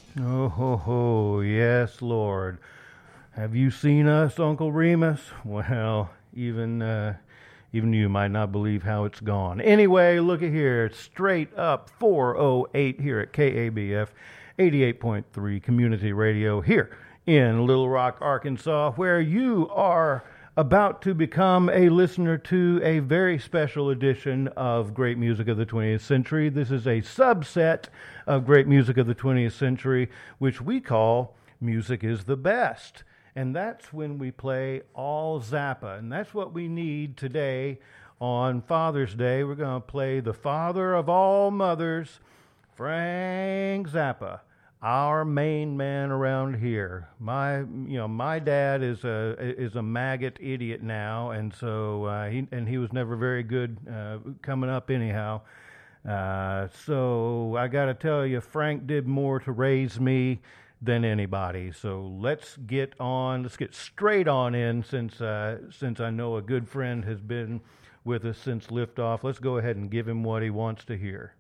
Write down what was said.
Oh, ho, ho, yes, Lord. Have you seen us, Uncle Remus? Well, even you might not believe how it's gone. Anyway, look at here. It's straight up 408 here at KABF 88.3 Community Radio here in Little Rock, Arkansas, where you are about to become a listener to a very special edition of Great Music of the 20th Century. This is a subset of Great Music of the 20th Century, which we call Music is the Best. And that's when we play all Zappa. And that's what we need today on Father's Day. We're going to play the father of all mothers, Frank Zappa, our main man around here. My dad is a maggot idiot now, and so he was never very good coming up anyhow. So I got to tell you, Frank did more to raise me than anybody. So let's get straight on in, since I know a good friend has been with us since liftoff. Let's go ahead and give him what he wants to hear.